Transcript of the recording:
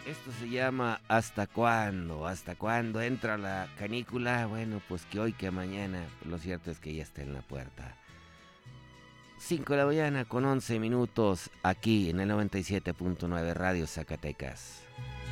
Esto se llama ¿Hasta cuándo? ¿Hasta cuándo entra la canícula? Bueno, pues que hoy, que mañana. Lo cierto es que ya está en la puerta. 5 de la mañana con 11 minutos aquí en el 97.9 Radio Zacatecas.